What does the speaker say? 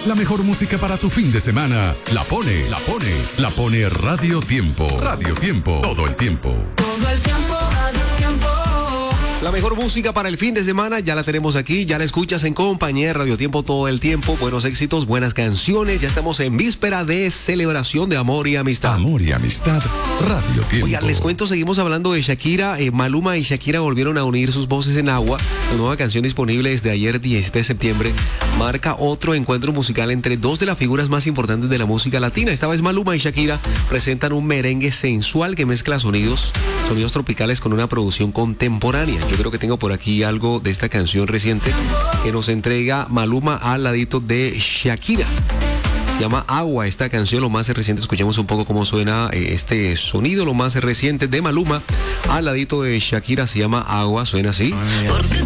La mejor música para tu fin de semana. La pone Radio Tiempo. Radio Tiempo. Todo el tiempo. Todo el tiempo, Radio Tiempo. La mejor música para el fin de semana ya la tenemos aquí, ya la escuchas en compañía de Radio Tiempo todo el tiempo. Buenos éxitos, buenas canciones. Ya estamos en víspera de celebración de amor y amistad. Amor y amistad, Radio Tiempo. Oiga, les cuento, seguimos hablando de Shakira. Maluma y Shakira volvieron a unir sus voces en agua. La nueva canción disponible desde ayer, 17 de septiembre, marca otro encuentro musical entre dos de las figuras más importantes de la música latina. Esta vez Maluma y Shakira presentan un merengue sensual que mezcla sonidos tropicales con una producción contemporánea. Yo creo que tengo por aquí algo de esta canción reciente que nos entrega Maluma al ladito de Shakira. Se llama Agua esta canción, lo más reciente. Escuchemos un poco cómo suena este sonido, lo más reciente de Maluma al ladito de Shakira. Se llama Agua, suena así. Porque